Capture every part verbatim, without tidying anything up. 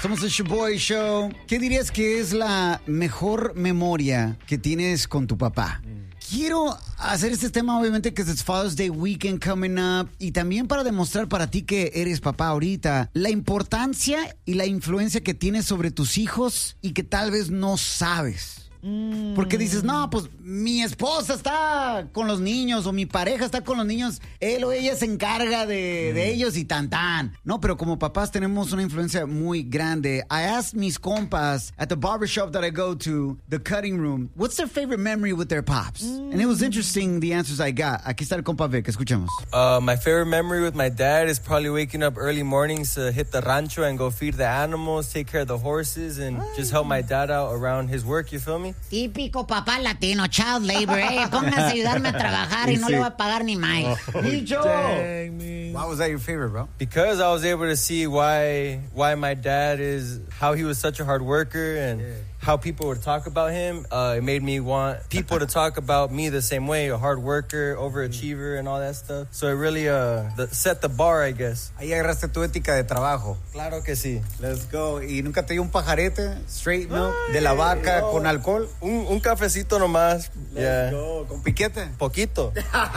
Somos el Shoboy Show. ¿Qué dirías que es la mejor memoria que tienes con tu papá? Quiero hacer este tema, obviamente, que es Father's Day weekend coming up. Y también para demostrar para ti que eres papá ahorita, la importancia y la influencia que tienes sobre tus hijos y que tal vez no sabes. Porque dices, no, pues mi esposa está con los niños o mi pareja está con los niños, él o ella se encarga de, mm. de ellos y tan tan. No, pero como papás tenemos una influencia muy grande. I asked mis compas at the barbershop that I go to, the cutting room, what's their favorite memory with their pops? Mm. And it was interesting the answers I got. Aquí está el compa Vic, escuchemos. Uh, my favorite memory with my dad is probably waking up early mornings to hit the rancho and go feed the animals, take care of the horses, and Ay. just help my dad out around his work, you feel me? Típico papá latino, child labor, eh. Pónganse a ayudarme a trabajar y no le voy a pagar ni más. Nicho! Why was that your favorite, bro? Because I was able to see why why my dad is, how he was such a hard worker and yeah. how people would talk about him. Uh, it made me want people to talk about me the same way, a hard worker, overachiever, and all that stuff. So it really uh, the, set the bar, I guess. Ahí agarraste tu ética de trabajo. Claro que sí. Let's go. ¿Y nunca te dio un pajarete, straight milk, de la vaca no. con alcohol? Un, un cafecito nomás. Let's yeah. go. ¿Con piquete? Poquito.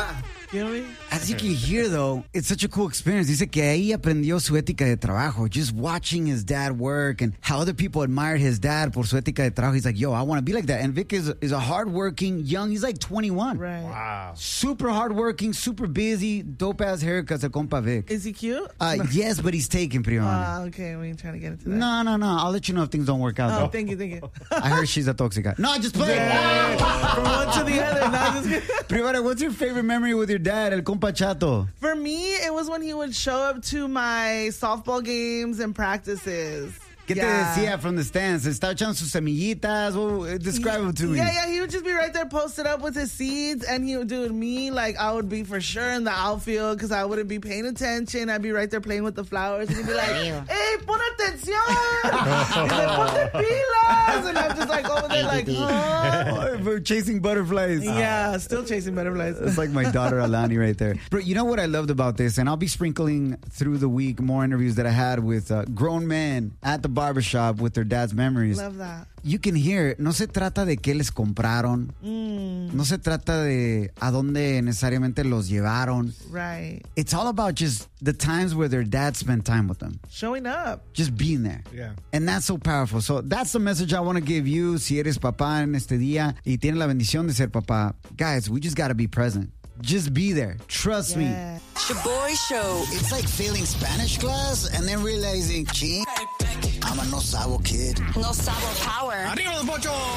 As you can hear, though, it's such a cool experience. Dice que ahí aprendió su ética de trabajo. Just watching his dad work and how other people admired his dad por su ética de trabajo. He's like, yo, I want to be like that. And Vic is, is a hardworking, young, he's like twenty-one. Right. Wow. Super hardworking, super busy, dope-ass haircuts, el compa Vic. Is he cute? Uh, yes, but he's taken, Priyanka. Ah, uh, okay. We ain't trying to get into that. No, no, no. I'll let you know if things don't work out. Oh, though. thank you, thank you. I heard she's a toxica. No, just play. From one to the other. No, just Primero, what's your favorite memory with your dad, el compa Chato? For me, it was when he would show up to my softball games and practices. ¿Qué yeah. te decía from the stands? ¿Estaba echando sus semillitas? Well, describe yeah, it to me. Yeah, yeah, he would just be right there posted up with his seeds, and he would do me like I would be for sure in the outfield because I wouldn't be paying attention. I'd be right there playing with the flowers, and he'd be like, "Hey, pon atención!" He's like, "Ponte pilas!" And I'm just like over there like, huh? We're chasing butterflies. Yeah, still chasing butterflies. It's like my daughter Alani right there. But you know what I loved about this, and I'll be sprinkling through the week more interviews that I had with uh, grown men at the barbershop with their dad's memories. Love that. You can hear it. No se trata de qué les compraron. Mm. No se trata de a dónde necesariamente los llevaron. Right. It's all about just the times where their dad spent time with them. Showing up. Just being there. Yeah. And that's so powerful. So that's the message I want to give you. Si eres papá en este día y tienes la bendición de ser papá. Guys, we just got to be present. Just be there. Trust yeah. me. Shoboy Show. It's like failing Spanish class and then realizing, ching, I'm a no sabo kid. No sabo power. Arriba, Don Poncho!